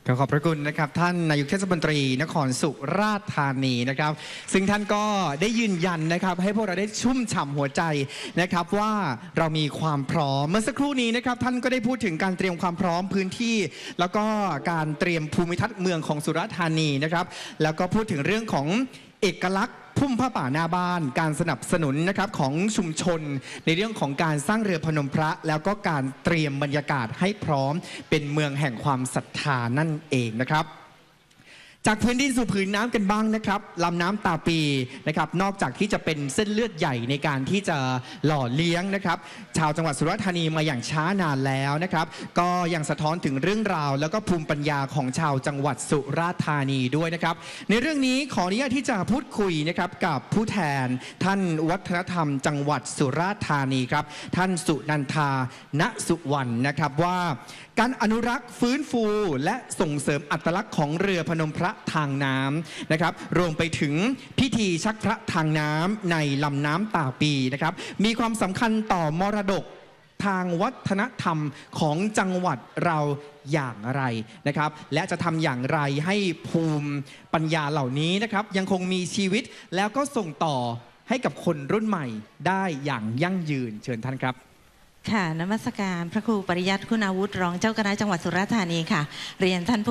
ขอบพระคุณนะครับท่านนายกเทศมนตรีนครสุราษฎร์ธานีนะครับซึ่งท่านก็ได้ยืนยันนะครับให้พวกเราได้ชุ่มฉ่ำหัวใจนะครับว่าเรามีความพร้อมเมื่อสักครู่นี้นะครับท่านก็ได้พูดถึงการเตรียมความพร้อมพื้นที่แล้วก็การเตรียมภูมิทัศน์เมืองของสุราษฎร์ธานีนะครับแล้วก็พูดถึงเรื่องของเอกลักษณ์พุ่มผ้าป่าหน้าบ้านการสนับสนุนนะครับของชุมชนในเรื่องของการสร้างเรือพนมพระแล้วก็การเตรียมบรรยากาศให้พร้อมเป็นเมืองแห่งความศรัทธานั่นเองนะครับจากพื้นดินสู่ผืนน้ำกันบ้างนะครับลำน้ำตาปีนะครับนอกจากที่จะเป็นเส้นเลือดใหญ่ในการที่จะหล่อเลี้ยงนะครับชาวจังหวัดสุราษฎร์ธานีมาอย่างช้านานแล้วนะครับก็ยังสะท้อนถึงเรื่องราวแล้วก็ภูมิปัญญาของชาวจังหวัดสุราษฎร์ธานีด้วยนะครับในเรื่องนี้ขออนุญาตที่จะพูดคุยนะครับกับผู้แทนท่านวัฒนธรรมจังหวัดสุราษฎร์ธานีครับท่านสุนันทา ณ สุวรรณนะครับว่าการอนุรักษ์ฟื้นฟูและส่งเสริมอัตลักษณ์ของเรือพนมพระทางน้ำนะครับรวมไปถึงพิธีชักพระทางน้ำในลำน้ำตาปีนะครับมีความสำคัญต่อมรดกทางวัฒนธรรมของจังหวัดเราอย่างไรนะครับและจะทำอย่างไรให้ภูมิปัญญาเหล่านี้นะครับยังคงมีชีวิตแล้วก็ส่งต่อให้กับคนรุ่นใหม่ได้อย่างยั่งยืนเชิญท่านครับค่ะนมัสการพระครูปริยัติคุณาวุฒิรองเจ้าคณะจังหวัดสุราษฎร์ธานีค่ะเรียนท่านผู้